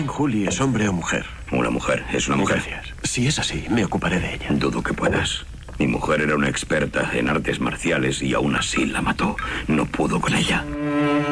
Julie es hombre o mujer? Una mujer, es una mujer. Gracias. Si es así, me ocuparé de ella. Dudo que puedas. Mi mujer era una experta en artes marciales y aún así la mató. No pudo con ella.